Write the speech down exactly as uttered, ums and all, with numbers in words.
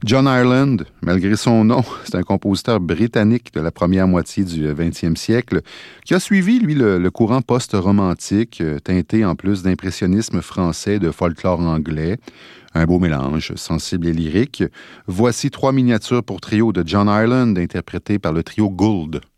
John Ireland, malgré son nom, c'est un compositeur britannique de la première moitié du vingtième siècle qui a suivi, lui, le, le courant post-romantique, teinté en plus d'impressionnisme français, de folklore anglais. Un beau mélange, sensible et lyrique. Voici trois miniatures pour trio de John Ireland, interprétées par le trio Gould.